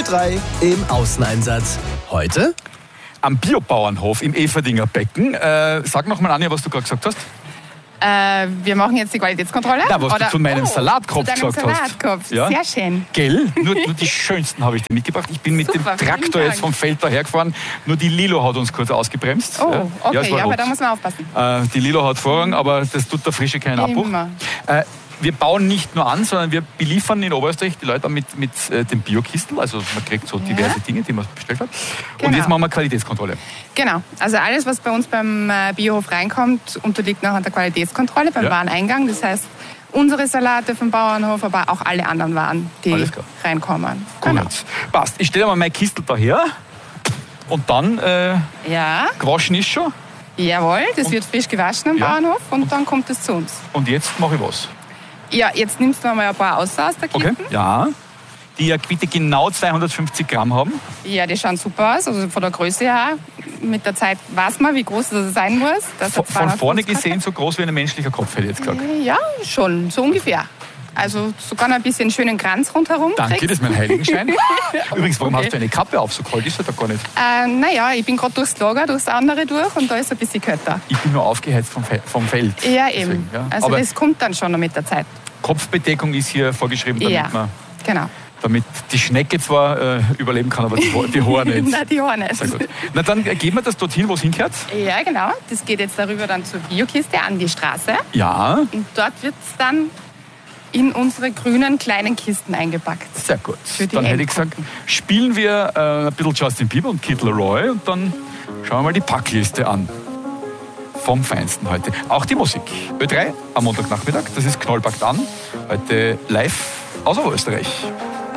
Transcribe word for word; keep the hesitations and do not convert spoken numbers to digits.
drei im Außeneinsatz. Heute am Biobauernhof im Everdinger Becken. Äh, sag noch mal, Anja, was du gerade gesagt hast. Äh, wir machen jetzt die Qualitätskontrolle. Ja, was Oder? du zu meinem oh, Salatkopf zu deinem gesagt Salatkopf. hast. Ja? Sehr schön. Gell? Nur, nur die schönsten habe ich dir mitgebracht. Ich bin mit Super, dem Traktor jetzt vom Feld dahergefahren. Nur die Lilo hat uns kurz ausgebremst. Oh, okay, ja, ja, ja, aber da muss man aufpassen. Äh, die Lilo hat Vorrang, aber das tut der Frische keinen Abbruch. Immer. Äh, wir bauen nicht nur an, sondern wir beliefern in Oberösterreich die Leute mit, mit äh, dem Biokistel. Also man kriegt so diverse ja. Dinge, die man bestellt hat. Genau. Und jetzt machen wir Qualitätskontrolle. Genau. Also alles, was bei uns beim äh, Biohof reinkommt, unterliegt nachher der Qualitätskontrolle beim Ja. Wareneingang. Das heißt, unsere Salate vom Bauernhof, aber auch alle anderen Waren, die reinkommen. Gut. Genau. Passt. Ich stelle mal mein Kistel daher. Und dann, äh, Ja, gewaschen ist schon. jawohl, das und, wird frisch gewaschen am ja. Bauernhof und dann kommt es zu uns. Und jetzt mache ich was? Ja, jetzt nimmst du einmal ein paar aus aus der Kiste. Okay. Ja. Die ja bitte genau zweihundertfünfzig Gramm haben. Ja, die schauen super aus, also von der Größe her. Mit der Zeit weiß man, wie groß das sein muss. Das von, von vorne gesehen so groß wie ein menschlicher Kopf, hätte ich jetzt gesagt. Ja, schon, so ungefähr. Also sogar noch ein bisschen schönen Kranz rundherum. Danke, kriegst. das ist mein Heiligenschein. Übrigens, warum Okay. hast du eine Kappe auf? So kalt ist es da gar nicht. Äh, naja, ich bin gerade durchs Lager, durchs andere durch und da ist es ein bisschen kälter. Ich bin nur aufgeheizt vom, Fe vom Feld. Ja, Deswegen, eben. ja. Also Aber das kommt dann schon noch mit der Zeit. Kopfbedeckung ist hier vorgeschrieben, damit, Ja, man, genau. damit die Schnecke zwar äh, überleben kann, aber die, die Haare nicht. Nein, die Haare nicht. Sehr gut. Na dann geben wir das dorthin, wo es hingehört. Ja, genau. Das geht jetzt darüber dann zur Biokiste an die Straße. Ja, Und dort wird es dann in unsere grünen kleinen Kisten eingepackt. sehr gut. Für die Dann hätte ich gesagt, Endkunden. spielen wir äh, ein bisschen Justin Bieber und Kid Laroi und dann schauen wir mal die Packliste an. Vom Feinsten heute. Auch die Musik. Ö drei am Montagnachmittag, das ist Knollpackt an. Heute live aus Oberösterreich.